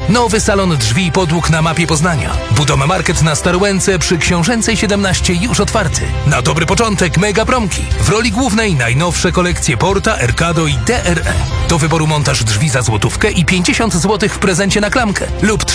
Nowy salon drzwi i podłóg na mapie Poznania. Budoma Market na Starołęce przy Książęcej 17 już otwarty. Na dobry początek mega promki. W roli głównej najnowsze kolekcje Porta, Ercado i DRE. Do wyboru montaż drzwi za złotówkę i 50 zł w prezencie na klamkę. Lub